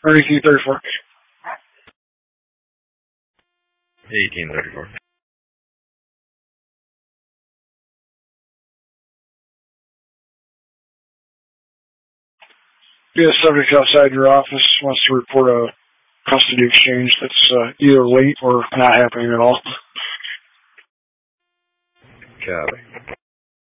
Or 1834. 1834. Be a subject outside your office wants to report a custody exchange that's either late or not happening at all. Copy.